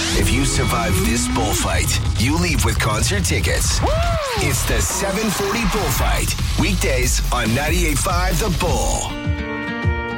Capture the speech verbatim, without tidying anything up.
If you survive this bullfight, you leave with concert tickets. Woo! It's the seven forty Bullfight. Weekdays on ninety-eight point five The Bull.